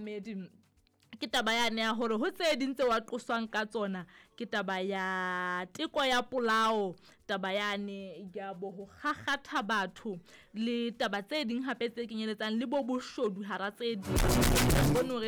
Mohammed ke taba yane ya hore ho tse dintse wa qoswang ka tsona ke taba ya teko ya polao, taba yane ya bo ho gagata batho le taba tse ding hape tse kenyeletsang le bo boshodu hara tse ding.